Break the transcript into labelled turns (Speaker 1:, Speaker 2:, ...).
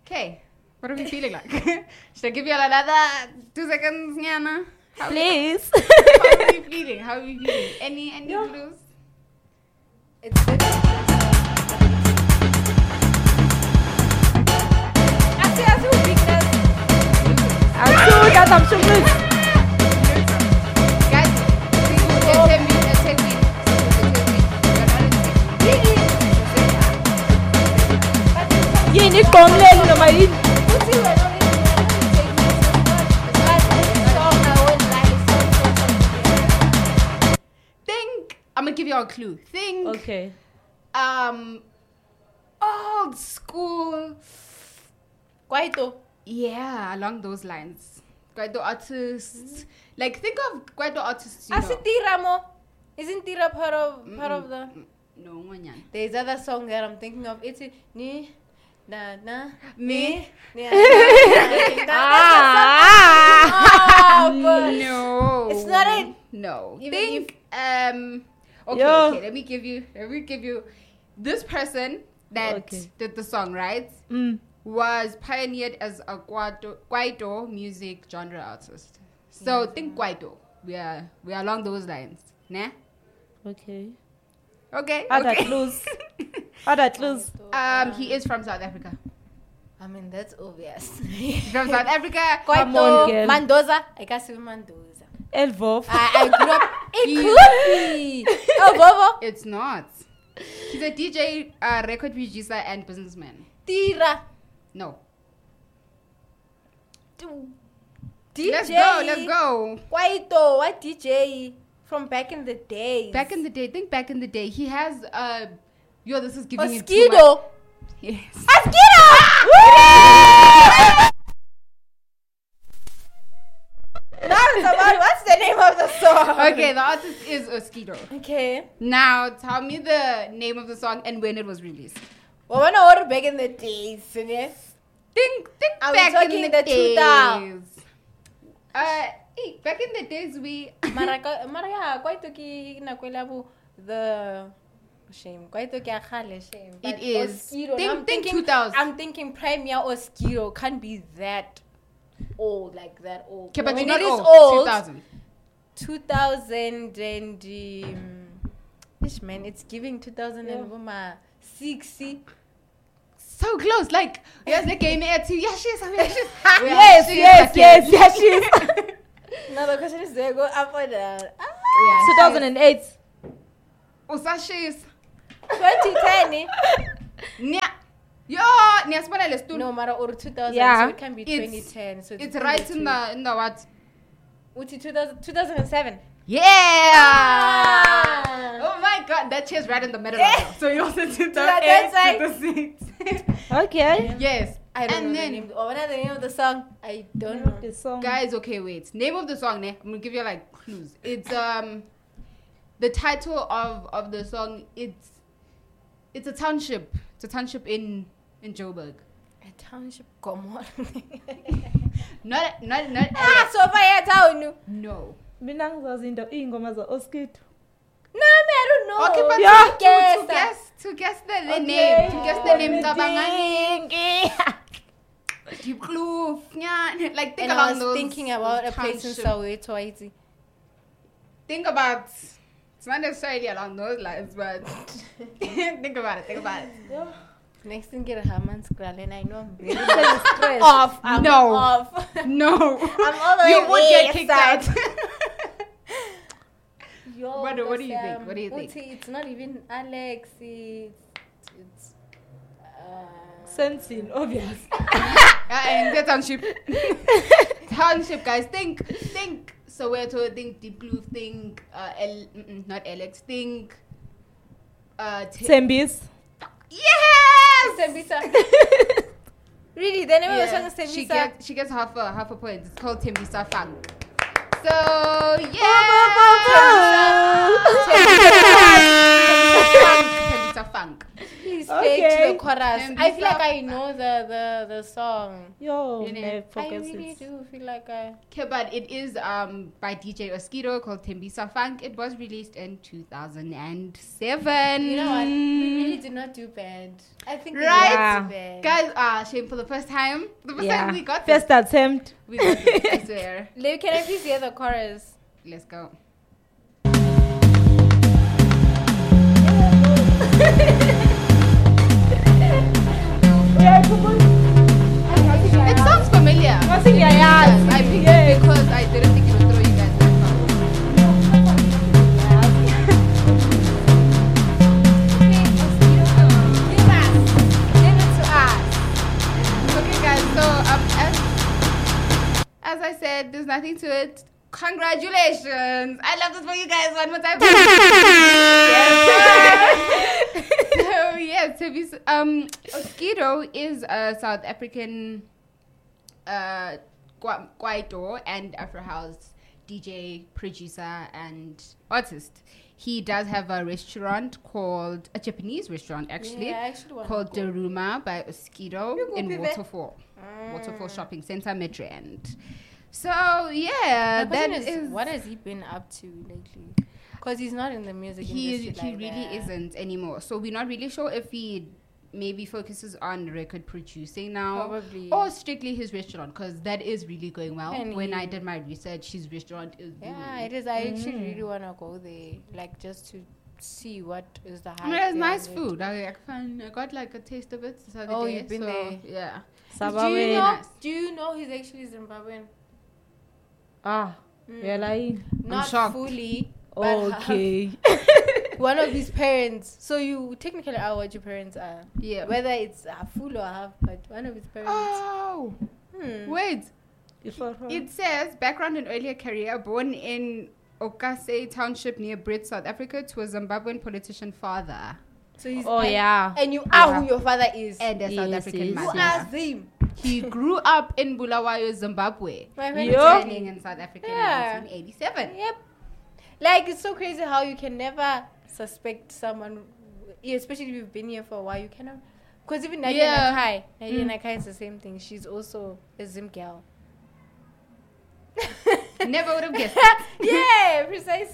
Speaker 1: Okay. What are we feeling like? Should I give you another 2 seconds, Nyana?
Speaker 2: Please.
Speaker 1: How are we feeling? How are we feeling? Any clues?
Speaker 3: It's good. Asu, weakness.
Speaker 2: I'm so good.
Speaker 1: Guys,
Speaker 2: Yini komleng no mai.
Speaker 1: Think, I'm gonna give you a clue. Think,
Speaker 2: Okay.
Speaker 1: old school.
Speaker 3: Kwaito.
Speaker 1: Yeah, along those lines. Kwaito artists. Like, think of Kwaito artists, you know.
Speaker 3: Asitiramo. Isn't Tira part of the...
Speaker 1: No, manyan.
Speaker 3: There's other song that I'm thinking of. It's ni na na
Speaker 1: Me? No.
Speaker 3: It's not it.
Speaker 1: No.
Speaker 3: Even
Speaker 1: Think, okay, let me give you this person that did the song, right? Was pioneered as a Kwaito music genre artist. So think Kwaito. We are along those lines. Nah?
Speaker 2: Okay.
Speaker 1: Okay.
Speaker 2: Other
Speaker 1: okay.
Speaker 2: clues. Other clues.
Speaker 1: He is from South Africa.
Speaker 3: I mean, that's obvious.
Speaker 1: He's from South Africa.
Speaker 2: Come on,
Speaker 3: Kwaito,
Speaker 2: girl.
Speaker 3: Mendoza. I can't say Mendoza.
Speaker 2: Elvov.
Speaker 3: I grew up. It could be. Oh, Bobo.
Speaker 1: It's not. He's a DJ, record producer, and businessman.
Speaker 3: Tira.
Speaker 1: No.
Speaker 3: DJ.
Speaker 1: Let's go.
Speaker 3: Kwaito. What DJ? From back in the day.
Speaker 1: Think back in the day. He has, this is giving you too
Speaker 3: Mosquito.
Speaker 1: much. Yes.
Speaker 3: Mosquito. Now it's about what's the name of the song?
Speaker 1: Okay, the artist is Mosquito.
Speaker 3: Okay.
Speaker 1: Now, tell me the name of the song and when it was released.
Speaker 3: Well, when I back in the days, yes.
Speaker 1: Think
Speaker 3: Are we
Speaker 1: back
Speaker 3: talking
Speaker 1: in the
Speaker 3: the
Speaker 1: days.
Speaker 3: 2000s?
Speaker 1: Back in the days, we...
Speaker 3: Mara kwaito ki na kwela the shame. Kwaito ki akhale shame.
Speaker 1: It
Speaker 3: But
Speaker 1: is.
Speaker 3: Mosquito,
Speaker 1: Think 2000s.
Speaker 3: I'm thinking Premier Mosquito can't be that old, like that old.
Speaker 1: Okay, but
Speaker 3: When
Speaker 1: you're not
Speaker 3: it is
Speaker 1: old. 2000.
Speaker 3: 2000 and ish man, it's giving 2060.
Speaker 1: So close, like, yes, the game air too. Yeah, she's.
Speaker 2: Yes, she is.
Speaker 3: Now the question is, do I go up or down?
Speaker 2: 2008.
Speaker 1: Usashis.
Speaker 3: 2010.
Speaker 1: Yo, niaspana lestu.
Speaker 3: No matter or 2000,
Speaker 2: Yeah.
Speaker 3: so it can be 2010. So
Speaker 1: It's right in the what?
Speaker 3: Uti 2007.
Speaker 1: Yeah. Oh my God, that chair's right in the middle. Of it. So you also took the
Speaker 3: That's
Speaker 1: 8 to the 6.
Speaker 2: Okay.
Speaker 1: Yes.
Speaker 3: I don't
Speaker 1: And
Speaker 3: know
Speaker 1: then-
Speaker 3: the name. What are the name of the song? I don't know.
Speaker 2: The song.
Speaker 1: Guys, okay, wait. Name of the song, ne? I'm gonna give you like clues. It's the title of the song. It's a township. It's a township in Joburg.
Speaker 3: A township, come on.
Speaker 1: Not.
Speaker 3: So far, town.
Speaker 1: No.
Speaker 2: Mina ngizazinto ingoma za Oskito.
Speaker 3: No, I don't know.
Speaker 1: Okay, but
Speaker 2: Yeah.
Speaker 1: to guess the name. To guess the name. Deep clue. Yeah. Like think
Speaker 3: And I
Speaker 1: about
Speaker 3: was
Speaker 1: those.
Speaker 3: thinking about a place in
Speaker 1: township.
Speaker 3: Soweto. Haiti.
Speaker 1: Think about. It's not necessarily along those lines, but think about it.
Speaker 3: Next thing, get a Haman scroll, and I know I'm really
Speaker 2: Stress.
Speaker 3: off. I'm
Speaker 1: No.
Speaker 3: off.
Speaker 1: No.
Speaker 3: I'm all the way
Speaker 1: You would get
Speaker 3: way
Speaker 1: kicked
Speaker 3: outside.
Speaker 1: out.
Speaker 3: Yo,
Speaker 1: What do
Speaker 3: but,
Speaker 1: you think? What do you think?
Speaker 3: Uti, it's not even Alex. It's
Speaker 2: Sensing, obvious.
Speaker 1: And the township. Township, guys. Think Soweto, think Deep Blue, think not Alex, think
Speaker 2: Tembis.
Speaker 1: Yes!
Speaker 3: Tembisa. Really? The name of the song is Tembisa?
Speaker 1: She gets half a point. It's called Tembisa Funk. So yeah. Tembisa Funk.
Speaker 3: please play to the chorus. I feel like I know the song.
Speaker 2: Yo,
Speaker 1: You know,
Speaker 2: ne
Speaker 3: I
Speaker 2: focus
Speaker 3: really
Speaker 2: it.
Speaker 3: do feel like I...
Speaker 1: Okay, but it is by DJ Oskido called Tembisa Funk. It was released in 2007.
Speaker 3: You know what? We really did not do bad. I think we
Speaker 1: Right?
Speaker 3: did do bad.
Speaker 1: Guys, shame for the first time. The first time we got
Speaker 2: First attempt.
Speaker 1: this. We got this, I swear.
Speaker 3: Can I please hear the chorus?
Speaker 1: Let's go.
Speaker 2: Yeah, come on.
Speaker 1: It sounds familiar.
Speaker 2: I think I asked.
Speaker 1: I picked
Speaker 2: Yeah.
Speaker 1: it because I didn't think it would throw you guys that far.
Speaker 3: Give it to us.
Speaker 1: Okay, guys. So as I said, there's nothing to it. Congratulations! I love this for you guys. One more time. So yes, Oskido is a South African Kwaito and Afro House DJ, producer, and artist. He does have a restaurant called, a Japanese restaurant actually,
Speaker 3: Yeah, I actually wanna
Speaker 1: called
Speaker 3: go.
Speaker 1: Daruma by Oskido
Speaker 3: You go,
Speaker 1: in
Speaker 3: baby.
Speaker 1: Waterfall. Waterfall Shopping Center, Midrand. So yeah,
Speaker 3: My
Speaker 1: that
Speaker 3: question
Speaker 1: is
Speaker 3: what has he been up to lately? Because he's not in the music
Speaker 1: he
Speaker 3: industry.
Speaker 1: really isn't anymore. So we're not really sure if he maybe focuses on record producing now,
Speaker 3: Probably.
Speaker 1: or strictly his restaurant, because that is really going well.
Speaker 3: And
Speaker 1: when I
Speaker 3: he-
Speaker 1: did my research, his restaurant is
Speaker 3: Yeah, it is. I actually really want to go there, like just to see what is the hype.
Speaker 1: I mean, it's nice
Speaker 3: behind it.
Speaker 1: food. I got like a taste of it the other
Speaker 3: Oh,
Speaker 1: day.
Speaker 3: you've been
Speaker 1: so,
Speaker 3: there.
Speaker 1: Yeah.
Speaker 3: Do you
Speaker 2: Sabawe.
Speaker 3: know?
Speaker 1: Nice.
Speaker 3: Do you know he's actually Zimbabwean?
Speaker 2: Ah, you're lying.
Speaker 3: Not
Speaker 1: shocked.
Speaker 3: fully. but
Speaker 2: Okay.
Speaker 3: one of his parents. So you technically are what your parents are.
Speaker 1: Yeah.
Speaker 3: Whether it's a full or half, but one of his parents.
Speaker 1: Oh, wait. It says background and earlier career, born in Okase Township near Brit, South Africa, to a Zimbabwean politician father
Speaker 3: So he's
Speaker 2: Oh, yeah.
Speaker 3: And you are who your father is.
Speaker 1: and a South
Speaker 2: Yes,
Speaker 1: African
Speaker 2: yes.
Speaker 3: Who
Speaker 1: mother.
Speaker 3: asked him?
Speaker 1: He grew up in Bulawayo, Zimbabwe,
Speaker 3: My friend
Speaker 2: Yo.
Speaker 1: returning in South Africa
Speaker 3: Yeah.
Speaker 1: in 1987.
Speaker 3: Yep. Like, it's so crazy how you can never suspect someone, especially if you've been here for a while. You cannot. Because even Nadia
Speaker 1: Yeah.
Speaker 3: Nakai is the same thing. She's also a Zim girl.
Speaker 1: Never would have guessed it.
Speaker 3: Yeah, precisely.